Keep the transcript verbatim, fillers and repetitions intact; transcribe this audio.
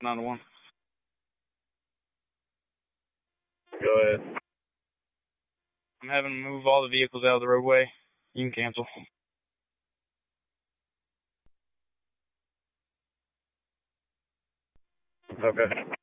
nine one. Go ahead. I'm having to move all the vehicles out of the roadway. You can cancel. Okay.